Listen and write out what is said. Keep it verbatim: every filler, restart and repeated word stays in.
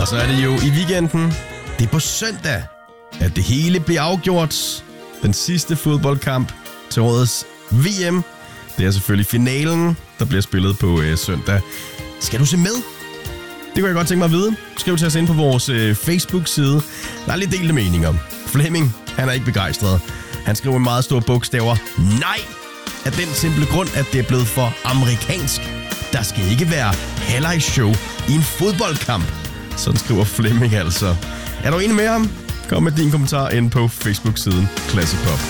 Og så er det jo i weekenden, det er på søndag, at det hele bliver afgjort. Den sidste fodboldkamp til årets V M. Det er selvfølgelig finalen, der bliver spillet på øh, søndag. Skal du se med? Det kunne jeg godt tænke mig at vide. Skriv til os ind på vores øh, Facebook-side. Der er lidt delte meninger. Flemming, han er ikke begejstret. Han skriver med meget store bogstaver: nej! Af den simple grund, at det er blevet for amerikansk. Der skal ikke være halvlejsshow i en fodboldkamp. Sådan skriver Flemming altså. Er du enig med ham? Kom med din kommentar ind på Facebook-siden Classic Pop.